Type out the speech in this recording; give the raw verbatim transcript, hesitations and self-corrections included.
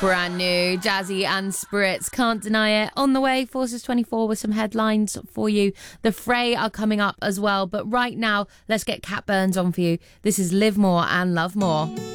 Brand new, Jazzy and Spirits, Can't Deny It. On the way, Forces twenty-four with some headlines for you. The Fray are coming up as well. But right now, let's get Cat Burns on for you. This is Live More and Love More.